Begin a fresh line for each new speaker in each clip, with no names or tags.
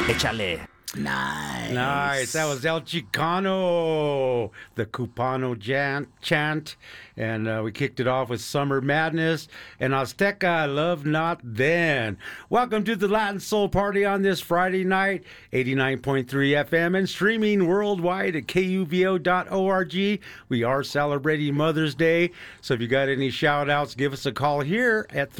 Échale.
Nice. That was El Chicano, the Cupano chant. And we kicked it off with Summer Madness and Azteca, Love Not Then. Welcome to the Latin Soul Party on this Friday night, 89.3 FM and streaming worldwide at kuvo.org. We are celebrating Mother's Day. So if you got any shout outs, give us a call here at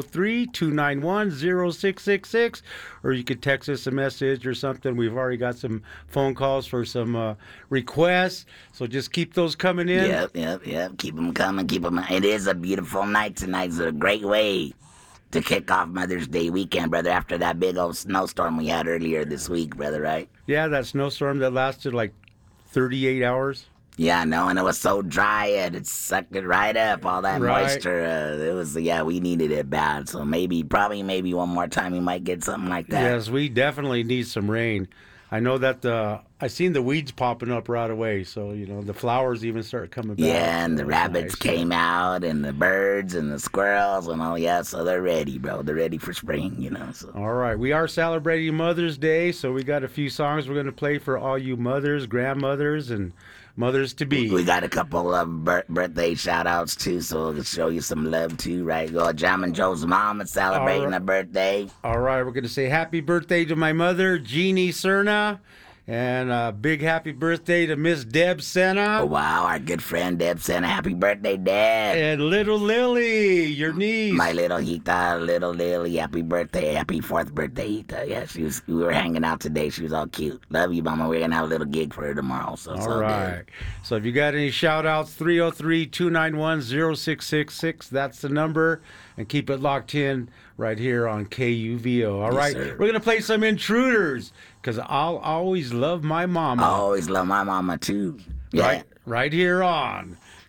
303-291-0666, or you could text us a message or something. We've already got some phone calls for some requests. So just keep those coming in.
Yep. Keep them coming. It is a beautiful night tonight. It's a great way to kick off Mother's Day weekend, brother, after that big old snowstorm we had earlier this week, brother, right?
Yeah, that snowstorm that lasted like 38 hours.
Yeah, I know, and it was so dry, and it sucked it right up, all that moisture. We needed it bad, so maybe one more time we might get something like that.
Yes, we definitely need some rain. I know that I seen the weeds popping up right away, so, the flowers even started coming back.
Yeah, and the rabbits came out, and the birds, and the squirrels, and all, so they're ready, bro. They're ready for spring, so.
All right, we are celebrating Mother's Day, so we got a few songs we're going to play for all you mothers, grandmothers, and mothers-to-be.
We got a couple of birthday shout-outs, too, so we'll show you some love, too, right? Go, Jam and Joe's mom is celebrating her birthday.
All right, we're going to say happy birthday to my mother, Jeannie Cerna, and a big happy birthday to Miss Deb Sena.
Oh, wow, our good friend Deb Sena. Happy birthday, Deb.
And little Lily, your niece.
My little Hita, little Lily, happy birthday. Happy 4th birthday, Hita. Yeah, we were hanging out today. She was all cute. Love you, Mama. We're going to have a little gig for her tomorrow. So
all right. So if you got any shout-outs, 303-291-0666. That's the number. And keep it locked in right here on KUVO. All right,
sir.
We're going to play some Intruders, because I'll always love my mama.
I always love my mama, too. Yeah.
Right here on